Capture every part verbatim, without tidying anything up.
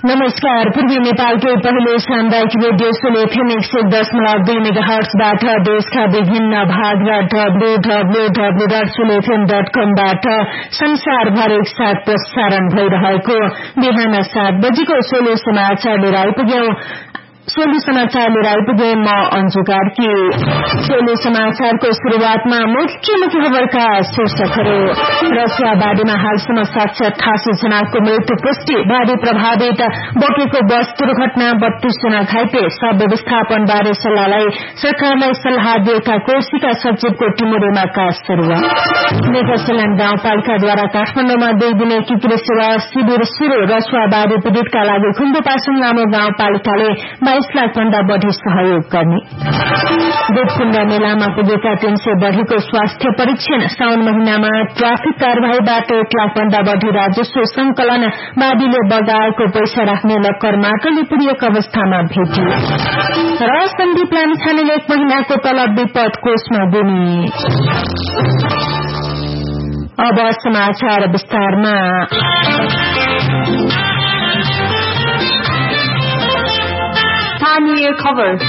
नमस्कार। पूर्वी नेपालकै पहिलो सामुदायिक रेडियो सोल एफएम एक सय दशमलव दुई मेगाहर्ट्जबाट देशका विभिन्न भाग र W W W dot sole FM dot कमबाट संसारभर एकसाथ प्रसारण भइरहेको बिहान सात बजेको सोलो समाचार लिएर आइपुग्यौं। सोलु समाचार लिएर आइपुगे म अन्जु कार्की। सोलु समाचारको शुरूआतमा मुख्य मुख्य खबरका शीर्षकहरू। रसिया बाढीमा हालसम्म सात सय अठासी जनाको मृत्यु पुष्टि। बाढी प्रभावित बोकेको बस दुर्घटना, बत्तीस जना घाइते। सब व्यवस्थापन बारे सल्लाहलाई सरकारलाई सल्लाह दिएका कोशीका सचिवको टिमुरेमा का सरुवा। नेकसल्याण्ड गाउँपालिकाद्वारा काठमाडौँमा दुई दिने किक्रे सेवा शिविर शुरू। रसुवा बाढी पीड़ितका लागि खुम्बुपासङ लामो गाउँपालिकाले बाइस लाख भन्दा बढ़ी सहयोग गर्ने। दुधकुण्ड मेलामा पुगेका तीन सय बढ़ीको स्वास्थ्य परीक्षण। साउन महिनामा ट्राफिक कार्यवाहीबाट एक लाख भन्दा बढ़ी राजस्व संकलन। बाढीले बगाएको पैसा राख्ने लक्कर माटोले पुरिएको अवस्थामा भेटियो। र सन्दीप लामिछानेले एक महिनाको तलब विपद कोषमा दिने। अब समाचार विस्तारमा। स्थानीय खबर।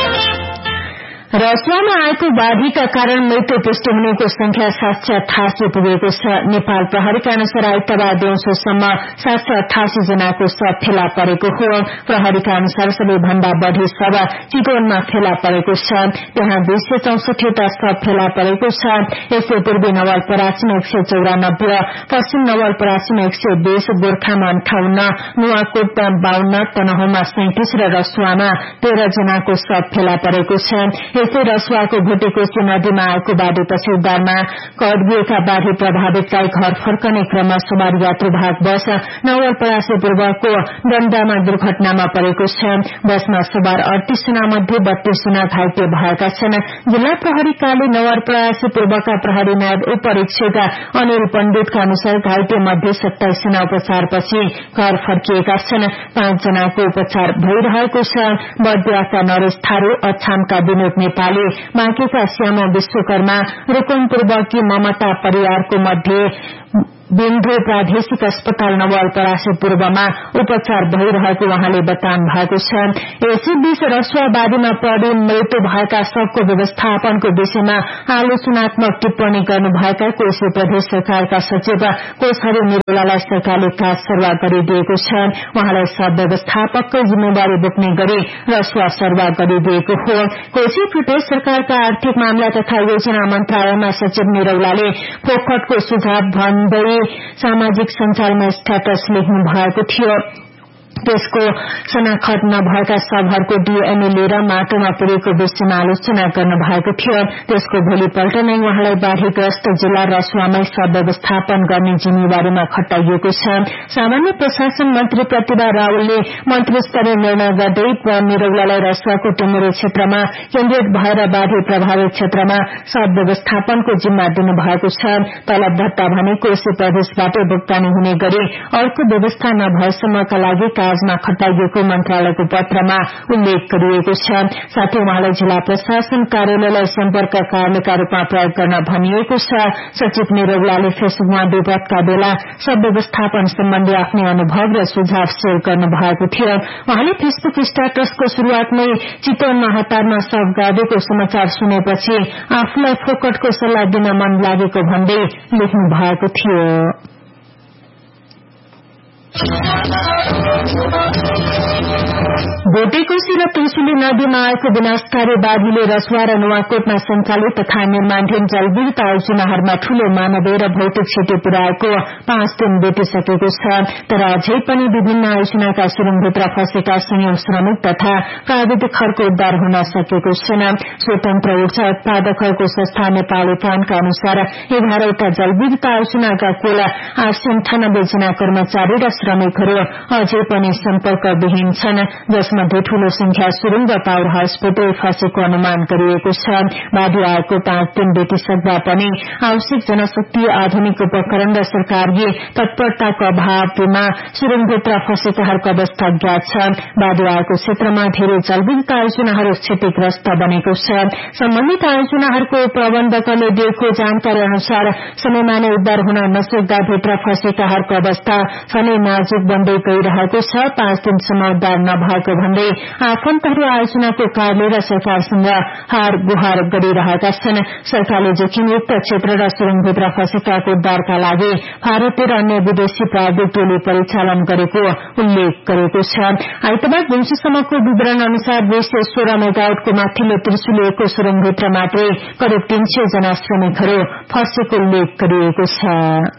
रसियामा आएको बाढीका कारण मृत्यु पुष्टि हुनेको संख्या सात सय अठासी पुगेको छ। नेपाल प्रहरीका अनुसार आइतबार दिउँसोसम्म सात सय अठासी जनाको शव फेला परेको हो। प्रहरीका अनुसार सबैभन्दा बढ़ी शव चितवनमा फेला परेको छ। त्यहाँ दुई सय चौसठीवटा शव फेला परेको छ। यसै पूर्वी नवलपरासीमा एक सय चौरानब्बे, पश्चिम नवलपरासीमा एक सय बीस, गोर्खामा अन्ठाउन्न, नुवाकोटमा बाहन्न, तनहुँमा सैंतिस र रसुवामा तेह्र जनाको शव फेला परेको छ। यसै रसुवाको भुटेकोशी नदीमा आएको बाढी तहसीलदारमा कड्गिएका बाढी प्रभावितलाई घर फर्कने क्रममा सवार यात्रुवाहक बस नवलपरासी पूर्वको डण्डामा दुर्घटनामा परेको छ। बसमा सवार अडतीस जना मध्ये बत्तीस जना घाइते भएका छन्। जिल्ला प्रहरीकाले नवलपरासी पूर्वका प्रहरी नायब उपरीक्षक अनिल पण्डितका अनुसार घाइते मध्ये सत्ताइस जना उपचारपछि घर फर्किएका छन्। पाँच जनाको उपचार भइरहेको छ। बर्दियाका नरेश थारू, अछामका विनोद नेपाली, बाँकेका श्याम विश्वकर्मा, रूकुम पूर्वकी ममता परिवारको मध्ये बिन्दु प्रादेशिक अस्पताल नवलपरासी पूर्वमा उपचार भइरहेको उहाँले बताउनु भएको छ। यसैबीच रसुवा बाढीमा परि मृत्यु भएका सबको व्यवस्थापनको विषयमा आलोचनात्मक टिप्पणी गर्नुभएका कोशी प्रदेश सरकारका सचिव कोषहरी निरौलालाई सरकारले काज सरुवा गरिदिएको छ। उहाँलाई सब व्यवस्थापकको जिम्मेवारी बोक्ने गरी रसुवा सरुवा गरिदिएको हो। कोशी प्रदेश सरकारका आर्थिक मामला तथा योजना मन्त्रालयमा सचिव निरौलाले फोकटको सुझाव भन्दै सामाजिक सञ्जालमा स्ट्याटस लेख्नु भएको थियो। त्यसको शनाखत नभएका शवहरूको डीएनए लिएर माटोमा पुरेको विषयमा आलोचना गर्नु भएको थियो। त्यसको भोलिपल्ट नै उहाँलाई बाढीग्रस्त जिल्ला रसुवामै शव व्यवस्थापन गर्ने जिम्मेवारीमा खटाइएको छ। सामान्य प्रशासन मन्त्री प्रतिभा रावलले मन्त्री स्तरीय निर्णय गर्दै निरौलालाई रसुवाको टिमुरे क्षेत्रमा केन्द्रित भएर बाढी प्रभावित क्षेत्रमा शव व्यवस्थापनको जिम्मा दिनुभएको छ। तलब भत्ता भने कोशी प्रदेशबाट भुक्तानी हुने गरी अर्को व्यवस्था नभएसम्मका लागि काजमा खटाइएको मन्त्रालयको पत्रमा उल्लेख गरिएको छ। साथै उहाँलाई जिल्ला प्रशासन कार्यालयलाई सम्पर्क कार्यालयका रूपमा प्रयोग गर्न भनिएको छ। सचिव निरौलाले फेसबुकमा विपदका बेला सब व्यवस्थापन सम्बन्धी आफ्नै अनुभव र सुझाव शेयर गर्नु भएको थियो। उहाँले फेसबुक स्ट्याटसको शुरूआतमै चितवनमा हतारमा शव गाडेको समाचार सुनेपछि आफूलाई फोकटको सल्लाह दिन मन लागेको भन्दै लेख्नु भएको थियो। भोटेकोशी र तुलसीली नदीमा आएको विनाशकारी बाढीले रसुवा र नुवाकोटमा सञ्चालित तथा निर्माणधीन जलविद्युत आयोजनाहरूमा ठूलो मानवीय र भौतिक क्षति पुर्याएको पाँच दिन बितिसकेको छ। तर अझै पनि विभिन्न आयोजनाका सुरुङभित्र फँसेका संयौं श्रमिक तथा प्राविधिकहरूको उद्धार हुन सकेको छैन। स्वतन्त्र ऊर्जा उत्पादकहरूको संस्था नेपाली प्राणका अनुसार एघारवटा जलविद्युत आयोजनाका कुल आठ सय अन्ठानब्बे जना कर्मचारी र श्रमिकहरू अझै पनि सम्पर्कविहीन छन्, जसमध्ये ठूलो संख्या सुरुङ र पावर हाउसबाटै फँसेको अनुमान गरिएको छ। बाढी आएको पाँच दिन बितिसक्दा पनि आवश्यक जनशक्ति, आधुनिक उपकरण र सरकारी तत्परताको अभावमा सुरुङभित्र फँसेकाहरूको अवस्था ज्ञात छ। बाढी आएको क्षेत्रमा धेरै जलविद्युत आयोजनाहरू क्षतिग्रस्त बनेको छ। सम्बन्धित आयोजनाहरूको प्रबन्धकले दिएको जानकारी अनुसार समयमा नै उद्धार हुन नसक्दा भित्र फँसेकाहरूको अवस्था सधैँ नाजुक बन्दै गइरहेको छ। पाँच दिनसम्म उद्धार नभएको भन्दै आफन्तहरू आयोजनाको कार्य र सरकारसँग हार गुहार गरिरहेका छन्। सरकारले जोखिमयुक्त क्षेत्र र सुरुङभित्र फँसेकाको उद्धारका लागि भारतीय र अन्य विदेशी प्राविधिक टोली परिचालन गरेको उल्लेख गरेको छ। आइतबार दिउँसोसम्मको विवरण अनुसार दुई सय सोह्र मेगावटको माथिल्लो त्रिशुलिएको सुरुङभित्र मात्रै करिब तीन सय जना श्रमिकहरू फँसेको उल्लेख गरिएको छ।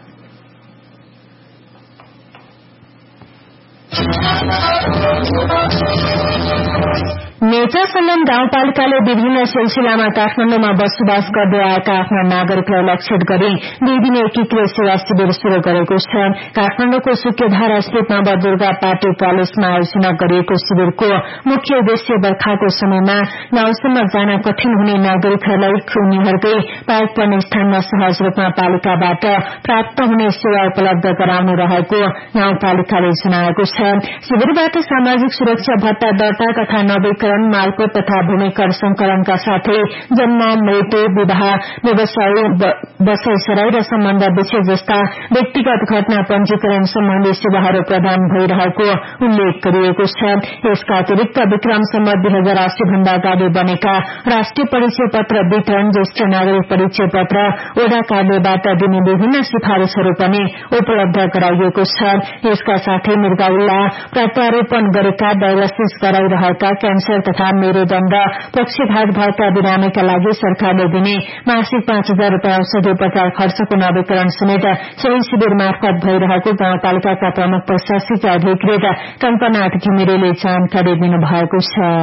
नेचा सन्दन गाउँपालिकाले विभिन्न सिलसिलामा काठमाण्डुमा बसोबास गर्दै आएका आफ्ना नागरिकलाई लक्षित गरी दुई दिने एकीकृत सेवा शिविर शुरू गरेको छ। काठमाण्डुको सुकेधारा स्थित नवदुर्गा पार्टी कलेजमा आयोजना गरिएको शिविरको मुख्य उद्देश्य बर्खाको समयमा गाउँसम्म जान कठिन हुने नागरिकहरूलाई उनीहरूकै पाइक पर्ने स्थानमा सहज रूपमा पालिकाबाट प्राप्त हुने सेवा उपलब्ध गराउनु रहेको गाउँपालिकाले जनाएको छ। शिविरबाट सामाजिक सुरक्षा भत्ता दर्ता तथा नवीकरण मालको तथा भूमिकर संकलनका साथै जन्म, मृत्यु, विवाह, व्यवसाय, बसाइसराई र सम्बन्ध विच्छेद जस्ता व्यक्तिगत घटना पंजीकरण सम्बन्धी सेवाहरू प्रदान भइरहेको उल्लेख गरिएको छ। यसका अतिरिक्त विक्रम सम्वत दुई हजार अस्सी भन्दा अगाडि बनेका राष्ट्रिय परिचय पत्र वितरण, ज्येष्ठ नागरिक परिचय पत्र, ओडा कार्यालयबाट दिने विभिन्न सिफारिशहरू पनि उपलब्ध गराइएको छ। यसका साथै मृगौला, प्रत्यारोपण गरेका, डायलासिस गराइरहेका, क्यान्सर तथा मेरुदण्ड, पक्षघात भएका बिरामीका लागि सरकारले दिने मासिक पाँच हजार रूपियाँ औषधि उपचार खर्चको नवीकरण समेत सोही शिविर मार्फत भइरहेको गाउँपालिकाका प्रमुख प्रशासकीय अधिकृत कल्पनाथ घिमिरेले जानकारी दिनुभएको छ।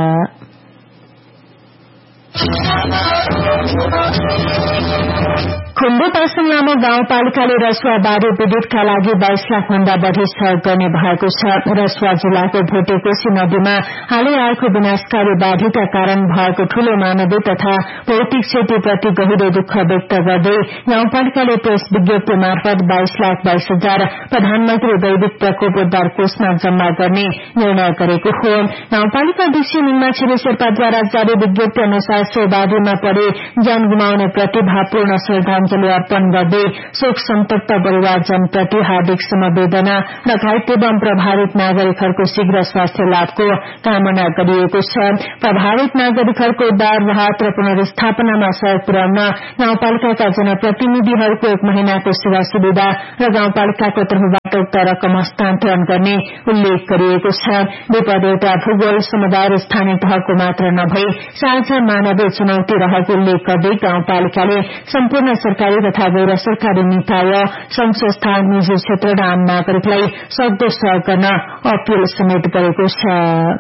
खुम्बु पासङ लामो गाउँपालिकाले रसुवा बाढी विद्युतका लागि बाइस लाख भन्दा बढ़ी सहयोग गर्ने भएको छ। रसुवा जिल्लाको भोटेकोशी नदीमा हालै आएको विनाशकारी बाढीका कारण भएको ठूलो मानवीय तथा भौतिक क्षतिप्रति गहिरो दुःख व्यक्त गर्दै गाउँपालिकाले प्रेस विज्ञप्ति मार्फत बाइस लाख बाइस हजार प्रधानमन्त्री दैविक प्रकोप उद्धार कोषमा जम्मा गर्ने निर्णय गरेको हो। गाउँपालिका अध्यक्ष निमा छिरी शेर्पाद्वारा जारी विज्ञप्ति अनुसार सो बाढीमा परे ज्यान गुमाउने प्रति भावपूर्ण श्रद्धांजलि अर्पण गर्दै शोक सन्तप्त परिवारजनप्रति हार्दिक समवेदना र घाइते एवं प्रभावित नागरिकहरूको शीघ्र स्वास्थ्य लाभको कामना गरिएको छ। प्रभावित नागरिकहरूको उद्धार, राहत र पुनर्स्थापनामा सहयोग पुर्याउन गाउँपालिकाका जनप्रतिनिधिहरूको एक महिनाको सेवा सुविधा र गाउँपालिकाको तर्फबाट उक्त रकम हस्तान्तरण गर्ने उल्लेख गरिएको छ। विपद एउटा भूगोल, समुदाय र स्थानीय तहको मात्र नभई साझा मानवीय चुनौती रहेको उल्लेख गर्दै गाउँपालिकाले सम्पूर्ण सरकारी तथा गैर सरकारी निकाय, संघ संस्था, निजी क्षेत्र र आम नागरिकलाई सक्दो सहयोग गर्न अपील समेत गरेको छ।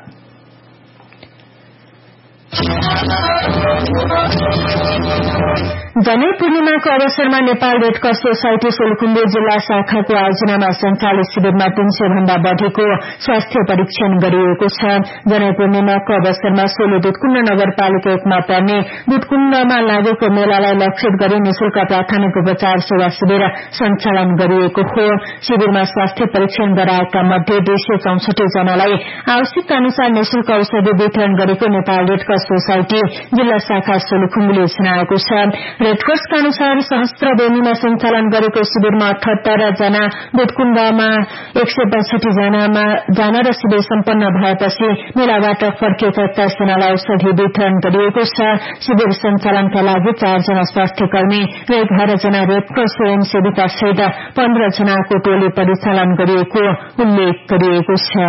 जनै पूर्णिमाको अवसरमा नेपाल रेडक्रस सोसाइटी सोलुखुम्बु जिल्ला शाखाको आयोजनामा संचालित शिविरमा तीन सय भन्दा बढ़ीको स्वास्थ्य परीक्षण गरिएको छ। जनै पूर्णिमाको अवसरमा सोलु दुधकुण्ड नगरपालिका एकमा पर्ने दुधकुण्डमा लागेको मेलालाई लक्षित गरी निशुल्क प्राथमिक उपचार सेवा शिविर सञ्चालन गरिएको हो। शिविरमा स्वास्थ्य परीक्षण गराएका मध्ये दुई सय चौसठी जनालाई आवश्यकता अनुसार निशुल्क औषधि वितरण गरेको नेपाल रेडक्रस सोसाइटी जिल्ला शाखा सोलुखुम्बुले जनाएको छ। रेडक्रसका अनुसार सहस्त्र बेनीमा सञ्चालन गरेको शिविरमा अठहत्तर जना, दुधकुण्डमा एक सय पैंसठी जनामा जना र शिविर सम्पन्न भएपछि मेलाबाट फर्किएका एक्काइस जनालाई औषधि वितरण गरिएको छ। शिविर सञ्चालनका लागि चारजना स्वास्थ्य कर्मी र एघार जना रेडक्रस स्वयंसेविका सहित पन्ध्र जनाको टोली परिचालन गरिएको उल्लेख गरिएको छ।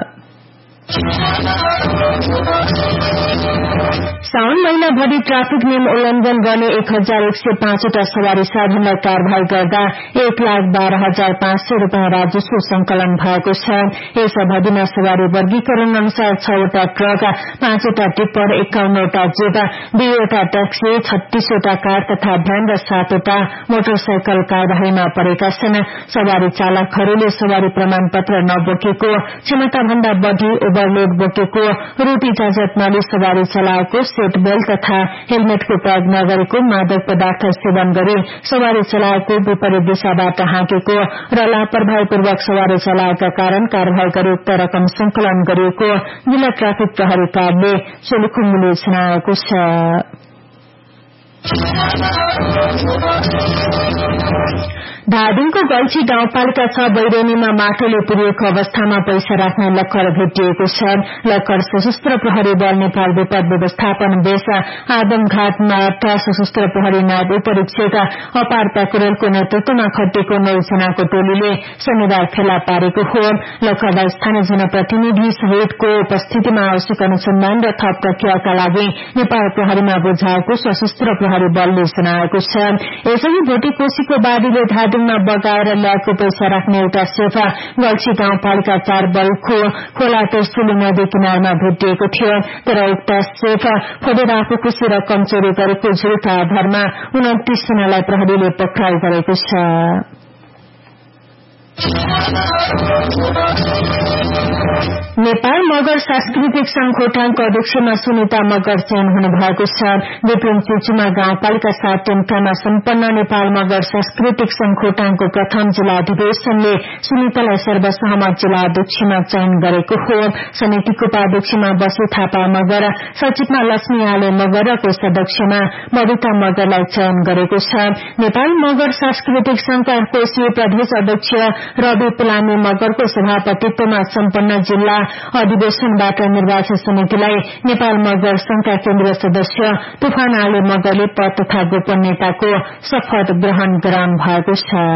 साउन महिनाभरि ट्राफिक नियम उल्लंघन गर्ने एक हजार एक सय पाँचवटा सवारी साधनलाई कार्यवाही गर्दा एक लाख बाह्र हजार पाँच सय रूपियाँ राजस्व संकलन भएको छ। यस अवधिमा सवारी वर्गीकरण अनुसार छवटा ट्रक, पाँचवटा टिप्पर, एकाउन्नवटा जीप, दुईवटा ट्याक्सी, छत्तीसवटा कार तथा भ्यान र सातवटा मोटरसाइकल कार्यवाहीमा परेका छन्। सवारी चालकहरूले सवारी प्रमाण पत्र नबोकेको, क्षमता भन्दा बढ़ी ओभरलोड बोकेको, रूट इजाजत नलिई सवारी चलाएको, सीट बेल्ट तथा हेलमेटको प्रयोग नगरेको, मादक पदार्थ सेवन गरी सवारी चलाएको, विपरीत दिशाबाट हाँकेको र लापरवाहीपूर्वक सवारी चलाएका कारण कार्यवाही गरी उक्त रकम संकलन गरिएको जिल्ला ट्राफिक प्रहरी कार्यालय सोलुखुम्बुले जनाएको छ। धादिङको गल्छी गाउँपालिका छ बैरेनीमा माटोले पुरिएको अवस्थामा पैसा राख्ने लक्कर भेटिएको छ। लक्कर सशस्त्र प्रहरी बल नेपाल विपद व्यवस्थापन बेस आदमघाटबाट सशस्त्र प्रहरी नायब उपरीक्षक अपार प्याकुरेलको नेतृत्वमा खटिएको नौ जनाको टोलीले शनिबार फेला पारेको हो। लक्करलाई स्थानीय जनप्रतिनिधि सहितको उपस्थितिमा आवश्यक अनुसन्धान र थप प्रक्रियाका लागि नेपाल प्रहरीमा बुझाएको सशस्त्र प्रहरी बलले जनाएको छ। यसअघि भोटेकोशीको बाढीले धादिङ मा बगाएर ल्याएको पैसा राख्ने एउटा सेफा गल्छी गाउँपालिका चार बलखो खोला तेर्सुली नदी किनारमा भेटिएको थियो। तर उक्त सेफा फोडेर आफू खुशी रकम चोरी गरेको झुल्का आधारमा उन्तीस जनालाई प्रहरीले पक्राउ गरेको छ। नेपाल मगर सांस्कृतिक संघ खोटाङको अध्यक्षमा सुनिता मगर चयन हुनु भएको छ। विपिन चुचुमा गाउँपालिका सात टेम्कामा सम्पन्न नेपाल मगर सांस्कृतिक संघ खोटाङको प्रथम जिल्ला अधिवेशनले सुनितालाई सर्वसहमत जिल्ला अध्यक्षमा चयन गरेको हो। समितिको उपाध्यक्षमा बसु थापा मगर, सचिवमा लक्ष्मी आले मगर र कोषाध्यक्षमा बबिता मगरलाई चयन गरेको छ। नेपाल मगर सांस्कृतिक संघका कोषीय प्रदेश अध्यक्ष रवि पुलामी मगरको सभापतित्वमा सम्पन्न जिल्ला अधिवेशनबाट निर्वाचन समितिलाई नेपाल मगर संघका केन्द्रीय सदस्य तुफान आले मगरले पद तथा गोपनीयताको शपथ ग्रहण गराउनु भएको छ।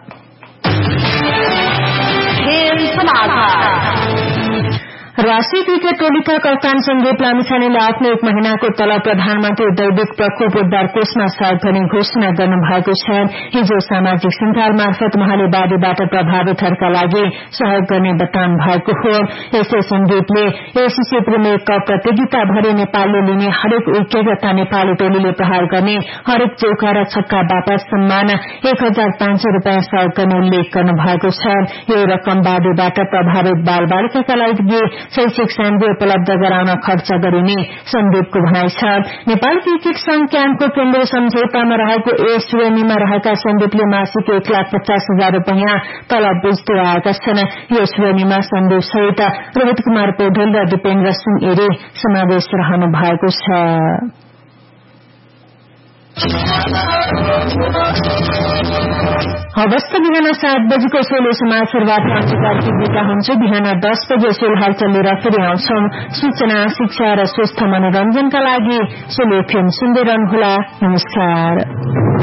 राष्ट्रिय क्रिकेट टोलीका कप्तान सन्दीप लामिछानेले आफ्नो एक महिनाको तलब प्रधानमन्त्री दैविक प्रकोप उद्धार कोषमा सहयोग गर्ने घोषणा गर्नुभएको छ। हिजो सामाजिक सञ्जाल मार्फत उहाँले बाढीबाट प्रभावितहरूका लागि सहयोग गर्ने बताउनु भएको हो। यसै सन्दीपले एसीसी प्रिमियर कप प्रतियोगिताभरि नेपालले लिने हरेक विकेट तथा नेपाली टोलीले प्रहार गर्ने हरेक चौका र छक्का बापत सम्मान एक हजार पाँच सय रूपियाँ सहयोग गर्ने उल्लेख गर्नुभएको छ। यो रकम बाढीबाट प्रभावित बाल बालिकाका लागि शैक्षिक सामग्री उपलब्ध गराउन खर्च गरिने सन्दीपको भनाइ छ। नेपाल क्रिकेट संघ क्याम्पको केन्द्रीय सम्झौतामा रहेको ए श्रेणीमा रहेका सन्दीपले मासिक एक लाख पचास हजार रूपियाँ तलब बुझ्दै आएका छन्। यो श्रेणीमा सन्दीप सहित रोहित कुमार पौडेल र दिपेन्द्र सिंह एरी समावेश रहनु भएको छ। हवस् त बिहान सात बजेको सोलो समाचारबाट आजको बिदा हुन्छ। बिहान दस बजे सोल हालचाल लिएर फेरि आउँछौं। सूचना, शिक्षा र स्वस्थ मनोरञ्जनका लागि सोलो एफएम सुन्दै रहनुहोला। नमस्कार।